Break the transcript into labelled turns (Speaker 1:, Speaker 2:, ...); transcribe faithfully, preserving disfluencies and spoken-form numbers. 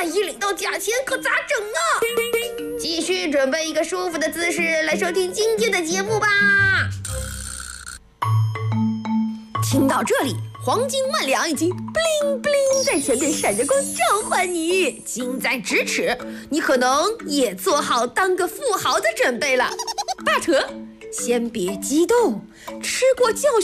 Speaker 1: 万一领到假钱可咋整啊？继续准备一个舒服的姿势来收听今天的节目吧。听到这里，黄金万两已经 bling bling 在前面闪着光召唤你，近在咫尺，你可能也做好当个富豪的准备了。But 先别激动，吃过教训